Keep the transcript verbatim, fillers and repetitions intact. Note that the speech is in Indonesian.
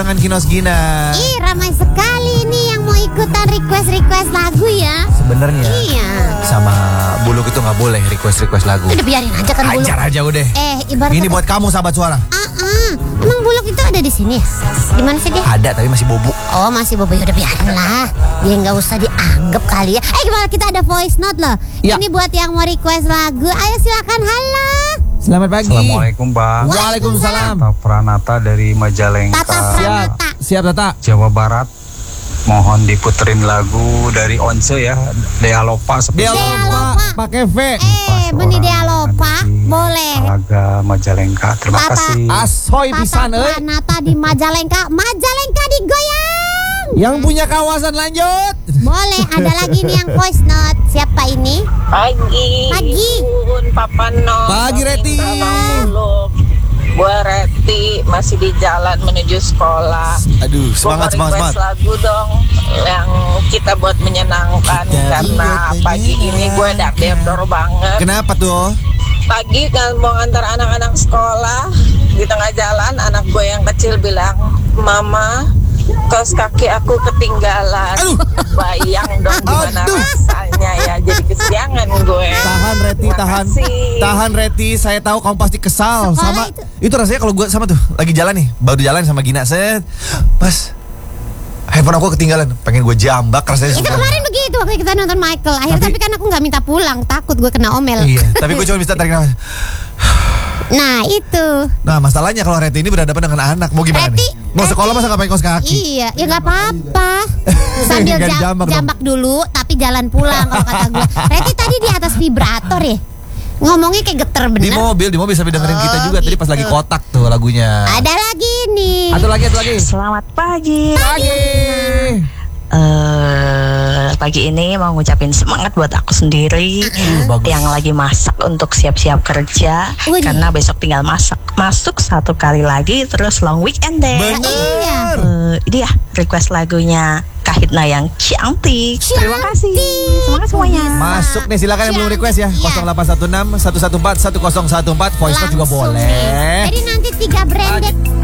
Dengan Kinos Gina. Ih, ramai sekali nih yang mau ikutan request-request lagu ya. Sebenarnya Iya. sama Buluk itu nggak boleh request-request lagu. Udah biarin aja kan Buluk. Ajar aja udah. Eh, ibarat Ini buat kamu sahabat suara. Uh-uh. Emang Buluk itu ada di sini ya? Di mana sih dia? Ada tapi masih bobo. Oh, masih bobo. Udah biarin lah. Dia nggak usah dianggap kali ya. Eh, gimana kita ada voice note loh. Ya. Ini buat yang mau request lagu. Ayo silakan. Halo. Selamat pagi. Assalamualaikum Bang. Waalaikumsalam. Tata Pranata dari Majalengka, Tata Siap, Pranata. siap Tata. Jawa Barat. Mohon diputerin lagu dari Once ya, Dea Lopa seperti Dia Dea lupa Lopa. pakai V. Eh, Beni Dea Lopa. Boleh. Alaga Majalengka. Terima Tata. kasih. Asoy Tata pisan euy. Pranata di Majalengka. Majalengka digoyang. Yang punya kawasan lanjut. Boleh, ada lagi nih yang voice note. Siapa ini? Pagi. Pagi. Bun, Papa No. Pagi, Reti. Gue Reti masih di jalan menuju sekolah. Aduh, semangat Gua mau semangat request semangat. lagu dong yang kita buat menyenangkan Kita karena buat pagi ini gue dor banget. Kenapa tuh? Pagi kan mau antar anak-anak sekolah di tengah jalan, anak gue yang kecil bilang, "Mama, kaos kaki aku ketinggalan." Aduh. Bayang dong gimana Aduh. rasanya ya, jadi kesiangan gue. Tahan Reti, Terima tahan. kasih. Tahan Reti, saya tahu kamu pasti kesal Sekolah sama itu. itu. rasanya kalau gue sama tuh lagi jalan nih, baru jalan sama Gina set. Pas handphone aku ketinggalan, pengen gue jambak rasanya. Itu sumpah. kemarin begitu waktu kita nonton Michael. Akhirnya tapi, Tapi- kan aku nggak minta pulang, takut gue kena omel. Iya, tapi gue cuma bisa tarik nafas. Nah itu. Nah, masalahnya kalau Reti ini berhadapan dengan anak, mau gimana Reti, nih? Mau sekolah masa nggak pakai kaos kaki? Iya, ya nggak apa-apa. Sambil Nggak jam- dijambak dong. jambak dulu, tapi jalan pulang kalau kata gue. Reti tadi di atas vibrator ya. Ngomongnya kayak geter Di bener. mobil, di mobil sampai dengerin Oh, kita juga tadi pas gitu. lagi kotak tuh lagunya. Ada lagi nih. Satu lagi, satu lagi. Selamat pagi. Pagi. Eh pagi ini mau ngucapin semangat buat aku sendiri bagus. yang lagi masak untuk siap-siap kerja. Widih. Karena besok tinggal masak masuk satu kali lagi terus long weekend deh. Iya. Bener. Eh, ini ya request lagunya Kahitna yang cantik. Terima kasih. Semangat semuanya. Masuk nih, silakan yang belum request ya. Iya. nol delapan satu enam satu satu empat satu nol satu empat. Voice note juga Langsung boleh. nih. Jadi nanti tiga branded